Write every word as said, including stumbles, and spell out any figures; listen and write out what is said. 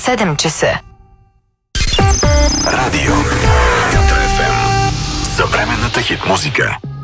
седем часа. Радио Катра еф ем. Съвременната хит музика.